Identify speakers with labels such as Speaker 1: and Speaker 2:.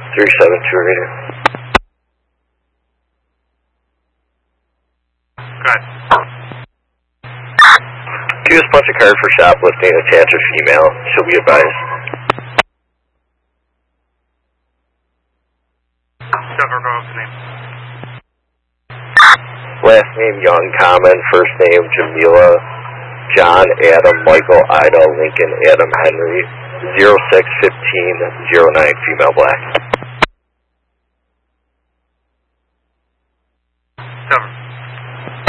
Speaker 1: 372 radio.
Speaker 2: Go ahead.
Speaker 1: Accused punch a card for shoplifting, attach a female. She'll be advised.
Speaker 2: Silver, go with the name.
Speaker 1: Last name Young, common. First name Jamila, John, Adam, Michael, Ida, Lincoln, Adam, Henry. 061509, female black.
Speaker 2: Silver.